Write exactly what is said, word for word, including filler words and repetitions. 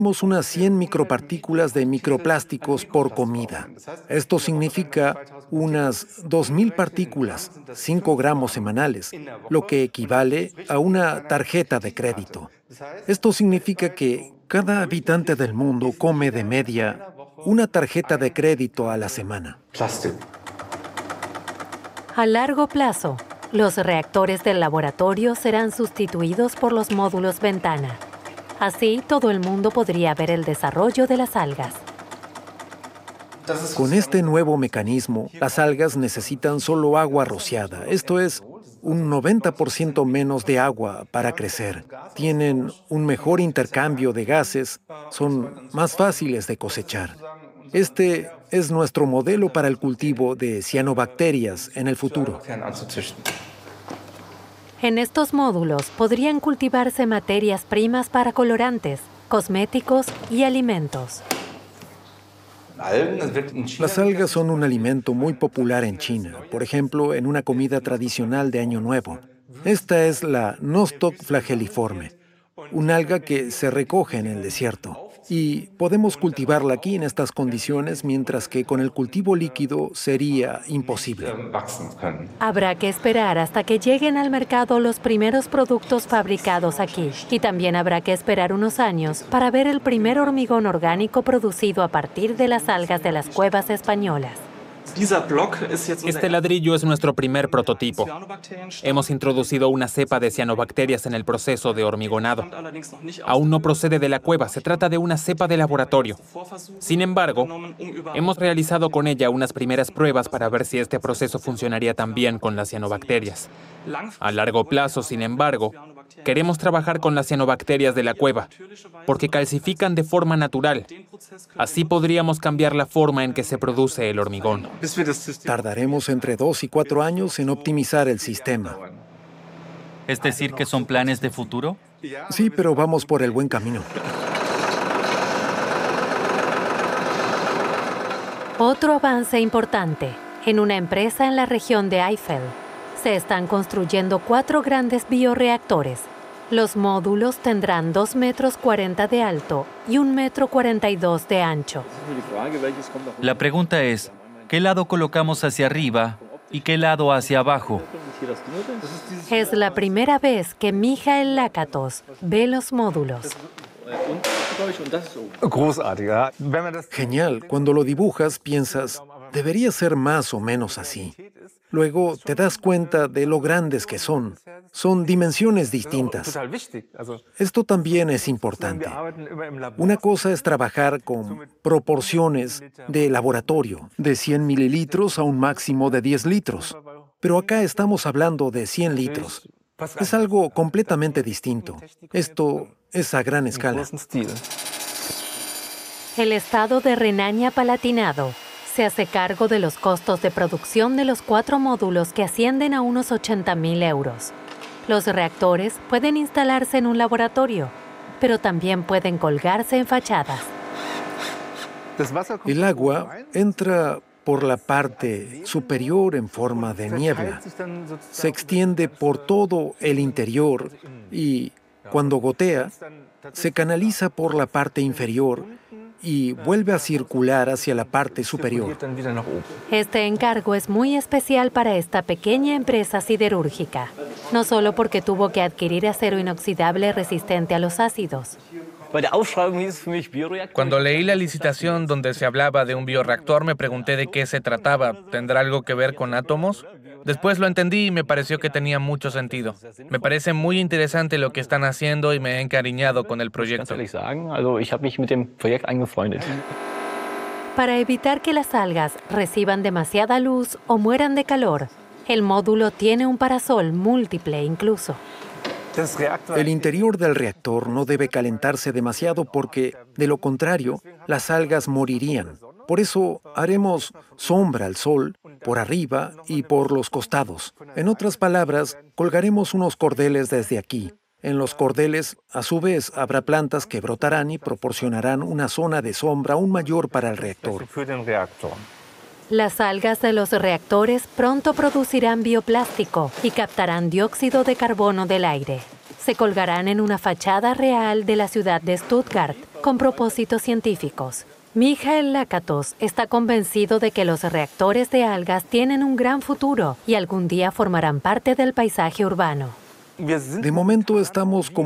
Tenemos unas cien micropartículas de microplásticos por comida. Esto significa unas dos mil partículas, cinco gramos semanales, lo que equivale a una tarjeta de crédito. Esto significa que cada habitante del mundo come de media una tarjeta de crédito a la semana. A largo plazo, los reactores del laboratorio serán sustituidos por los módulos ventana. Así, todo el mundo podría ver el desarrollo de las algas. Con este nuevo mecanismo, las algas necesitan solo agua rociada, esto es, un noventa por ciento menos de agua para crecer. Tienen un mejor intercambio de gases, son más fáciles de cosechar. Este es nuestro modelo para el cultivo de cianobacterias en el futuro. En estos módulos podrían cultivarse materias primas para colorantes, cosméticos y alimentos. Las algas son un alimento muy popular en China, por ejemplo, en una comida tradicional de Año Nuevo. Esta es la Nostoc flageliforme, un alga que se recoge en el desierto. Y podemos cultivarla aquí en estas condiciones, mientras que con el cultivo líquido sería imposible. Habrá que esperar hasta que lleguen al mercado los primeros productos fabricados aquí. Y también habrá que esperar unos años para ver el primer hormigón orgánico producido a partir de las algas de las cuevas españolas. Este ladrillo es nuestro primer prototipo. Hemos introducido una cepa de cianobacterias en el proceso de hormigonado. Aún no procede de la cueva, se trata de una cepa de laboratorio. Sin embargo, hemos realizado con ella unas primeras pruebas para ver si este proceso funcionaría también con las cianobacterias. A largo plazo, sin embargo, queremos trabajar con las cianobacterias de la cueva, porque calcifican de forma natural. Así podríamos cambiar la forma en que se produce el hormigón. Tardaremos entre dos y cuatro años en optimizar el sistema. ¿Es decir, que son planes de futuro? Sí, pero vamos por el buen camino. Otro avance importante. En una empresa en la región de Eifel, se están construyendo cuatro grandes bioreactores. Los módulos tendrán dos metros cuarenta de alto y un metro cuarenta y dos de ancho. La pregunta es, ¿qué lado colocamos hacia arriba y qué lado hacia abajo? Es la primera vez que Michael Lakatos ve los módulos. Genial. Cuando lo dibujas, piensas, debería ser más o menos así. Luego te das cuenta de lo grandes que son. Son dimensiones distintas. Esto también es importante. Una cosa es trabajar con proporciones de laboratorio, de cien mililitros a un máximo de diez litros. Pero acá estamos hablando de cien litros. Es algo completamente distinto. Esto es a gran escala. El estado de Renania-Palatinado se hace cargo de los costos de producción de los cuatro módulos que ascienden a unos ochenta mil euros. Los reactores pueden instalarse en un laboratorio, pero también pueden colgarse en fachadas. El agua entra por la parte superior en forma de niebla. Se extiende por todo el interior y, cuando gotea, se canaliza por la parte inferior y vuelve a circular hacia la parte superior. Este encargo es muy especial para esta pequeña empresa siderúrgica, no solo porque tuvo que adquirir acero inoxidable resistente a los ácidos. Cuando leí la licitación donde se hablaba de un bioreactor, me pregunté de qué se trataba. ¿Tendrá algo que ver con átomos? Después lo entendí y me pareció que tenía mucho sentido. Me parece muy interesante lo que están haciendo y me he encariñado con el proyecto. Para evitar que las algas reciban demasiada luz o mueran de calor, el módulo tiene un parasol múltiple incluso. El interior del reactor no debe calentarse demasiado porque, de lo contrario, las algas morirían. Por eso haremos sombra al sol por arriba y por los costados. En otras palabras, colgaremos unos cordeles desde aquí. En los cordeles, a su vez, habrá plantas que brotarán y proporcionarán una zona de sombra aún mayor para el reactor. Las algas de los reactores pronto producirán bioplástico y captarán dióxido de carbono del aire. Se colgarán en una fachada real de la ciudad de Stuttgart con propósitos científicos. Mijael Lakatos está convencido de que los reactores de algas tienen un gran futuro y algún día formarán parte del paisaje urbano. De momento estamos